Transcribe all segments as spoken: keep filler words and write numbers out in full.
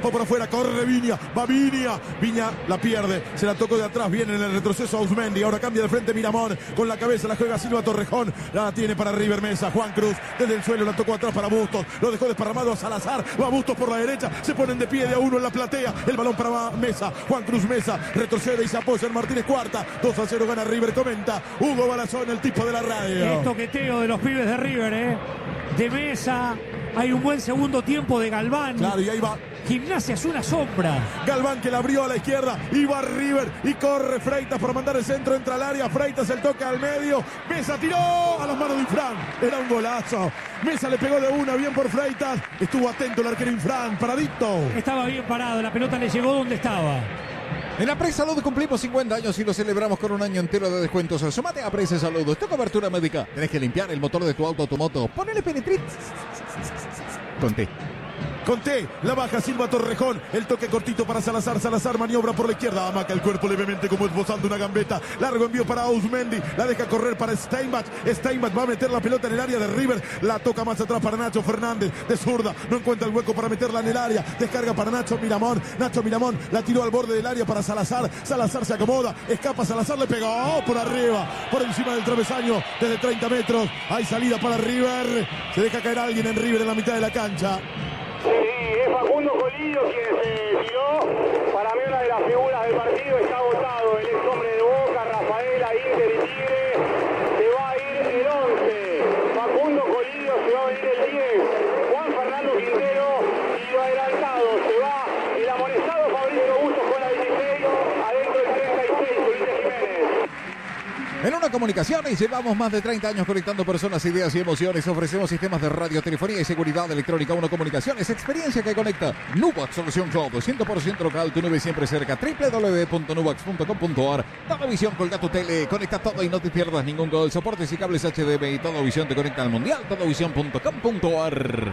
va por afuera, corre Viña, va Viña, Viña la pierde, se la tocó de atrás, viene en el retroceso Ausmendi, ahora cambia de frente Miramón, con la cabeza la juega Silva Torrejón, la tiene para River Mesa, Juan Cruz, desde el suelo la tocó atrás para Bustos, lo dejó desparramado a Salazar, va Bustos por la derecha, se ponen de pie de a uno en la platea, el balón para Mesa, Juan Cruz Mesa, retrocede y se apoya en Martínez Cuarta, dos a cero gana River, comenta Hugo Balazón, el tipo de la radio. El toqueteo de los pibes de River, eh, de Mesa, hay un buen segundo tiempo de Galván. Claro, y ahí va Gimnasia es una sombra. Galván que la abrió a la izquierda, y va River y corre Freitas por mandar el centro, entra al área, Freitas el toque al medio, Mesa tiró a las manos de Infran, era un golazo, Mesa le pegó de una, bien por Freitas, estuvo atento el arquero Infran, paradito. Estaba bien parado, la pelota le llegó donde estaba. En la Presa Salud cumplimos cincuenta años y lo celebramos con un año entero de descuentos. Sumate a Presa Salud. Esta cobertura médica. Tenés que limpiar el motor de tu auto o tu moto. Ponele Penetrit. Conté. Conté, la baja Silva Torrejón, el toque cortito para Salazar, Salazar maniobra por la izquierda, amaca el cuerpo levemente como esbozando una gambeta, largo envío para Ausmendi, la deja correr para Steinbach, Steinbach va a meter la pelota en el área de River, la toca más atrás para Nacho Fernández, de zurda, no encuentra el hueco para meterla en el área, descarga para Nacho Miramón, Nacho Miramón la tiró al borde del área para Salazar, Salazar se acomoda, escapa Salazar, le pegó por arriba, por encima del travesaño, desde treinta metros, hay salida para River, se deja caer alguien en River en la mitad de la cancha. Sí, es Facundo Colidio quien se tiró. Para mí una de las figuras del partido, está agotado el ex hombre de Boca, Rafaela, Inter y Tigre. Se va a ir el once. Facundo Colidio, se va a venir el diez. Juan Fernando Quintero y lo adelantado. Se va el amonestado Fabricio Bustos con la dieciséis. Adentro el treinta y seis, Ulises Jiménez. En una comunicación y llevamos más de treinta años conectando personas, ideas y emociones. Ofrecemos sistemas de radio, telefonía y seguridad electrónica. Uno Comunicaciones, experiencia que conecta. Nubax Solución Cloud, cien por ciento local, tu nube siempre cerca. doble u doble u doble u punto nubax punto com punto a r. Todovisión, colga tu tele, conecta todo y no te pierdas ningún gol. Soportes y cables H D M I. Todovisión te conecta al mundial. Todovisión punto com punto a r.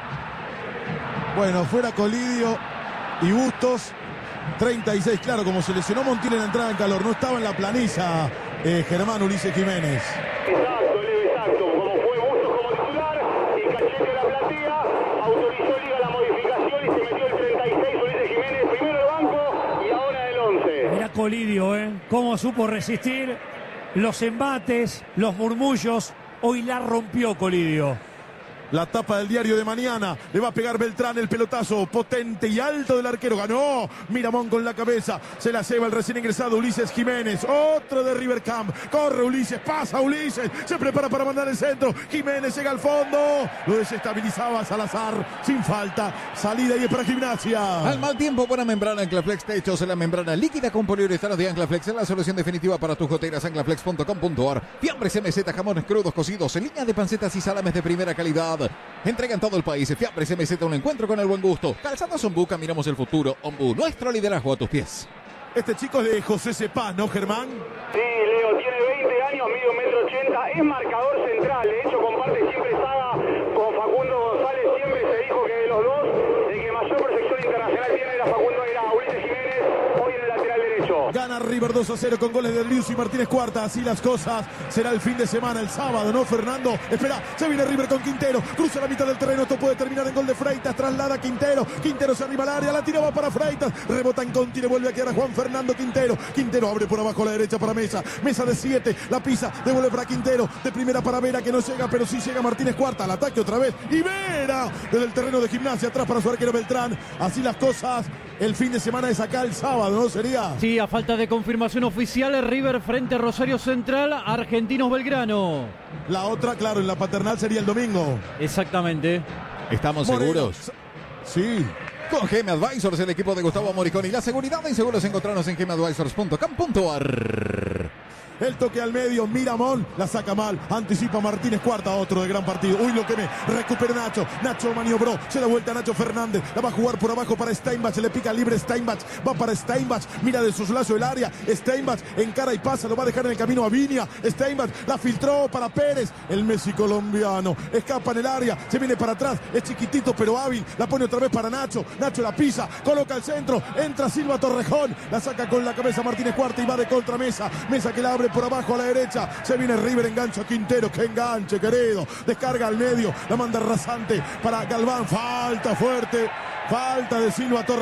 Bueno, fuera Colidio y Bustos. treinta y seis, claro, como se lesionó Montiel en la entrada en calor, no estaba en la planilla eh, Germán Ulises Jiménez. Exacto, Leo, exacto. Como fue Bustos como titular, el cachete de la platea, autorizó Liga la modificación y se metió el treinta y seis, Ulises Jiménez, primero el banco y ahora el once. Mirá Colidio, ¿eh? Cómo supo resistir los embates, los murmullos. Hoy la rompió Colidio. La tapa del diario de mañana, le va a pegar Beltrán el pelotazo potente y alto del arquero, ganó Miramón con la cabeza, se la lleva el recién ingresado Ulises Jiménez, otro de River Camp, corre Ulises, pasa Ulises, se prepara para mandar el centro, Jiménez llega al fondo, lo desestabilizaba Salazar, sin falta, salida y es para Gimnasia. Al mal tiempo, buena membrana Anclaflex, techos en la membrana líquida con poliuretano de Anclaflex, es la solución definitiva para tus goteras, anclaflex punto com punto a r. Fiambres M Z, jamones crudos cocidos, en línea de pancetas y salames de primera calidad. Entrega en todo el país. Fiambres M Z, un encuentro con el buen gusto. Calzados Ombú, caminamos el futuro. Ombú, nuestro liderazgo a tus pies. Este chico es de José Cepaz, ¿no, Germán? Sí, Leo, tiene veinte años, mide un metro ochenta, es marcador central. De hecho, comparte siempre saga con Facundo González. Siempre se dijo que de los dos, el que mayor proyección internacional tiene era Facundo, era Ulises Jiménez, hoy en el lateral derecho. Gana River dos a cero con goles de Rius y Martínez Cuarta. Así las cosas. Será el fin de semana, el sábado, ¿no, Fernando? Espera, se viene River con Quintero. Cruza la mitad del terreno. Esto puede terminar en gol de Freitas. Traslada a Quintero. Quintero se arriba al área. La tiraba para Freitas. Rebota en Conti. Le vuelve a quedar a Juan Fernando Quintero. Quintero abre por abajo a la derecha para Mesa. Mesa de siete. La pisa. Devuelve para Quintero. De primera para Vera, que no llega, pero sí llega Martínez Cuarta. Al ataque otra vez. Y Vera desde el terreno de Gimnasia. Atrás para su arquero Beltrán. Así las cosas. El fin de semana es acá el sábado, ¿no? Sería. Sí, a falta de confirmación oficial, River frente a Rosario Central, Argentinos Belgrano. La otra, claro, en la Paternal sería el domingo. Exactamente. ¿Estamos Moreno. seguros? Sí. Con G M Advisors, el equipo de Gustavo Moriconi. La seguridad en seguros, encontrarnos en gem advisors punto com punto a r. El toque al medio, Miramón, la saca mal, anticipa Martínez Cuarta, otro de gran partido. Uy, lo que me recupera Nacho, Nacho maniobró, se da vuelta Nacho Fernández, la va a jugar por abajo para Steinbach, le pica libre Steinbach, va para Steinbach, mira de soslazo el área, Steinbach encara y pasa, lo va a dejar en el camino a Viña, Steinbach la filtró para Pérez, el Messi colombiano, escapa en el área, se viene para atrás, es chiquitito pero hábil, la pone otra vez para Nacho, Nacho la pisa, coloca el centro, entra Silva Torrejón, la saca con la cabeza Martínez Cuarta y va de contra Mesa, Mesa que la abre por abajo a la derecha, se viene River, engancha a Quintero, que enganche querido, descarga al medio, la manda rasante para Galván, falta fuerte, falta de Silva Torrejón.